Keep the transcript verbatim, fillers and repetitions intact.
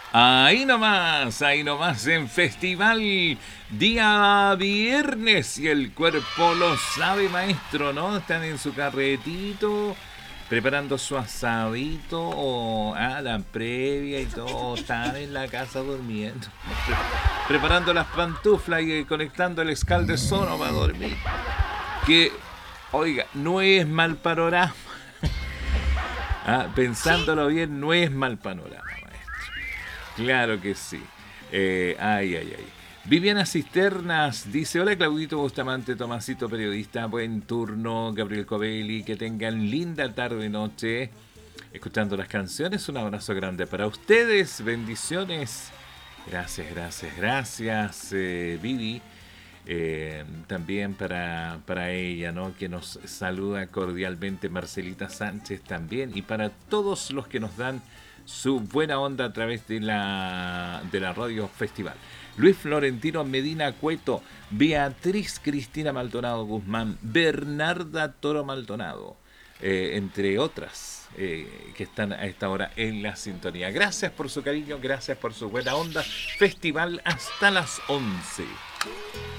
Ahí nomás, ahí nomás en festival, día viernes y el cuerpo lo sabe, maestro, ¿no? Están en su carretito, preparando su asadito o ah, la previa y todo, están en la casa durmiendo, pre- preparando las pantuflas y eh, conectando el escaldezono para dormir. Que, oiga, no es mal panorama. Ah, pensándolo bien, no es mal panorama, maestro. Claro que sí. Eh, ay, ay, ay. Viviana Cisternas dice: Hola Claudito Bustamante, Tomasito periodista, buen turno, Gabriel Covelli, que tengan linda tarde y noche escuchando las canciones. Un abrazo grande para ustedes, bendiciones. Gracias, gracias, gracias, eh, Vivi. Eh, también para, para ella, ¿no? Que nos saluda cordialmente Marcelita Sánchez también. Y para todos los que nos dan su buena onda a través de la, de la radio festival. Luis Florentino Medina Cueto, Beatriz Cristina Maldonado Guzmán, Bernarda Toro Maldonado, eh, entre otras eh, que están a esta hora en la sintonía. Gracias por su cariño, gracias por su buena onda. Festival hasta las once.